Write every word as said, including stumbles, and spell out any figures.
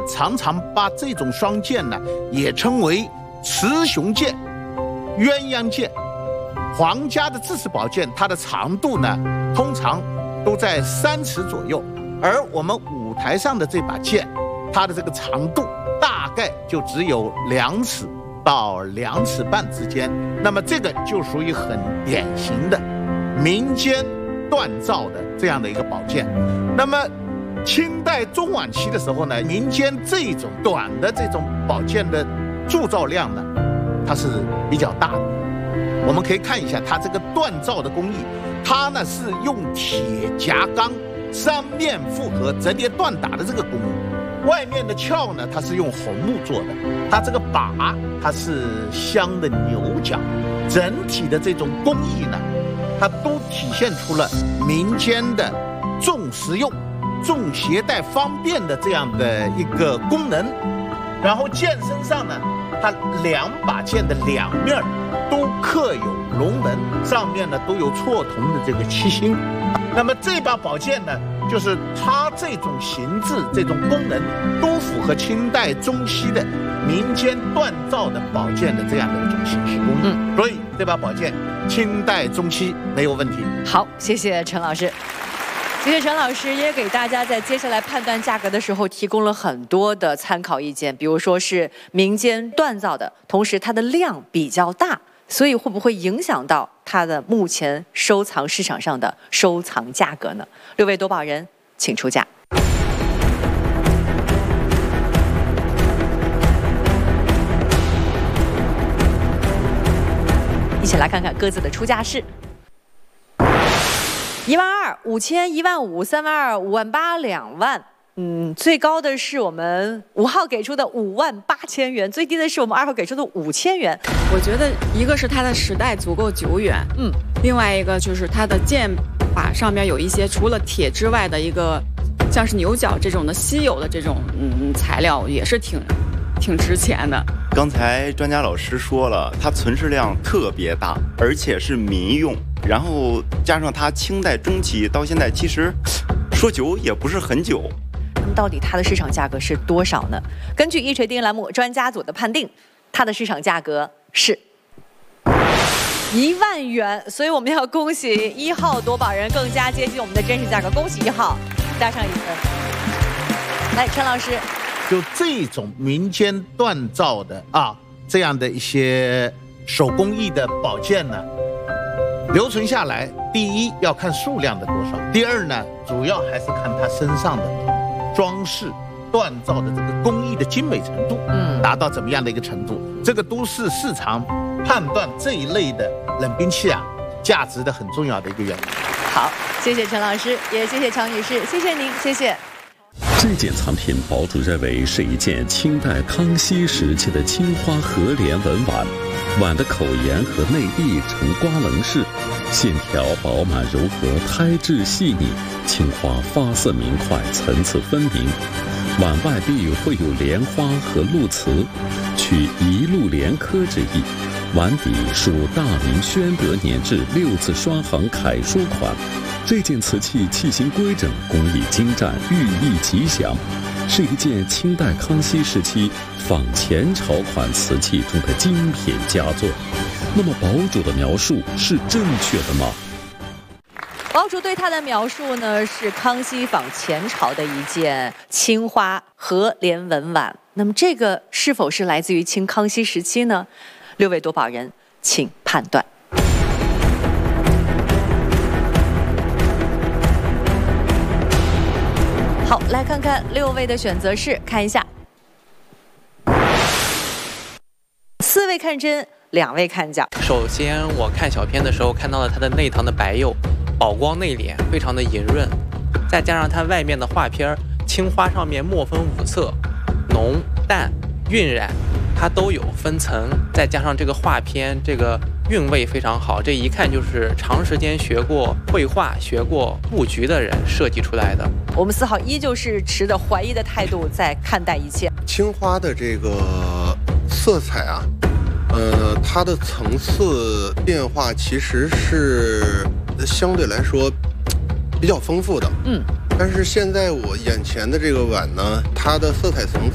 常常把这种双剑呢也称为雌雄剑、鸳鸯剑。皇家的制式宝剑，它的长度呢通常都在三尺左右，而我们舞台上的这把剑，它的这个长度大概就只有两尺到两尺半之间。那么这个就属于很典型的民间锻造的这样的一个宝剑。那么清代中晚期的时候呢，民间这种短的这种宝剑的铸造量呢，它是比较大的。我们可以看一下它这个锻造的工艺，它呢是用铁夹钢三面复合折叠锻打的这个工艺。外面的鞘呢，它是用红木做的，它这个把它是镶的牛角，整体的这种工艺呢，它都体现出了民间的重实用、重携带方便的这样的一个功能。然后剑身上呢，它两把剑的两面都刻有龙纹，上面呢都有错铜的这个七星。那么这把宝剑呢，就是它这种形制、这种功能都符合清代中期的民间锻造的宝剑的这样的一种形式工艺。嗯，所以这把宝剑清代中期没有问题。 好，谢谢陈老师。谢谢陈老师，也给大家在接下来判断价格的时候提供了很多的参考意见，比如说是民间锻造的，同时它的量比较大，所以会不会影响到它的目前收藏市场上的收藏价格呢？六位夺宝人，请出价。一起来看看各自的出价是。一万二、五千、一万五、三万二、五万八、两万，嗯，最高的是我们五号给出的五万八千元，最低的是我们二号给出的五千元。 我觉得一个是它的时代足够久远，嗯，另外一个就是它的剑把上面有一些除了铁之外的一个像是牛角这种的稀有的这种嗯材料，也是挺挺值钱的。 刚才专家老师说了，它存世量特别大，而且是民用。然后加上它清代中期到现在，其实说久也不是很久。 那么到底它的市场价格是多少呢？根据一锤定栏目专家组的判定，它的市场价格是一万元。所以我们要恭喜一号夺宝人更加接近我们的真实价格，恭喜一号，加上一分。来，陈老师， 就这种民间锻造的啊，这样的一些手工艺的宝剑呢，留存下来，第一要看数量的多少，第二呢，主要还是看它身上的装饰、锻造的这个工艺的精美程度，嗯，达到怎么样的一个程度，这个都是市场判断这一类的冷兵器啊价值的很重要的一个原因。 好，谢谢陈老师，也谢谢乔女士，谢谢您，谢谢。 这件藏品，堡主认为是一件清代康熙时期的青花和莲纹碗。碗的口沿和内壁呈瓜棱式，线条饱满柔和，胎质细腻，青花发色明快，层次分明。碗外壁绘有莲花和鹿词，取一鹿莲科之意。碗底属大明宣德年制六字双行楷书款。这件瓷器器型规整，工艺精湛，寓意吉祥，是一件清代康熙时期仿前朝款瓷器中的精品佳作。那么堡主的描述是正确的吗？ 堡主对它的描述呢，是康熙仿前朝的一件青花和莲纹碗。那么这个是否是来自于清康熙时期呢？六位夺宝人，请判断。好，来看看六位的选择是，看一下，四位看真，两位看假。 首先，我看小片的时候看到了它的内堂的白釉，宝光内敛，非常的莹润，再加上它外面的画片，青花上面墨分五色，浓淡晕染，它都有分层，再加上这个画片，这个韵味非常好，这一看就是长时间学过绘画、学过布局的人设计出来的。 我们四号依旧是持着怀疑的态度在看待一切。 青花的这个色彩啊，呃，它的层次变化其实是相对来说比较丰富的。嗯。但是现在我眼前的这个碗呢，它的色彩层